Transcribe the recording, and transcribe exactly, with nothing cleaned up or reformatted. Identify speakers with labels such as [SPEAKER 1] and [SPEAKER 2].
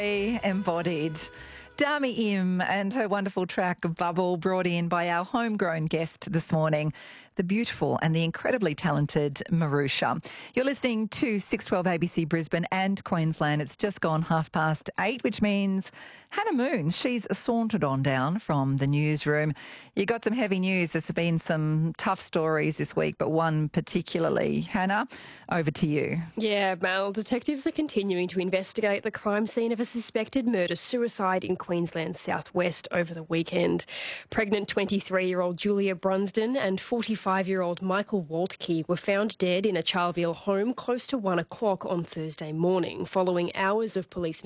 [SPEAKER 1] Embodied. Dami Im and her wonderful track Bubble, brought in by our homegrown guest this morning, the beautiful and the incredibly talented Marusha. You're listening to six twelve A B C Brisbane and Queensland. It's just gone half past eight, which means Hannah Moon, she's sauntered on down from the newsroom. You got some heavy news. There's been some tough stories this week, but one particularly. Hannah, over to you.
[SPEAKER 2] Yeah, Mel, detectives are continuing to investigate the crime scene of a suspected murder-suicide in Queensland's southwest over the weekend. Pregnant twenty-three-year-old Julia Brunsden and forty-five-year-old Michael Waltke were found dead in a Charleville home close to one o'clock on Thursday morning, following hours of police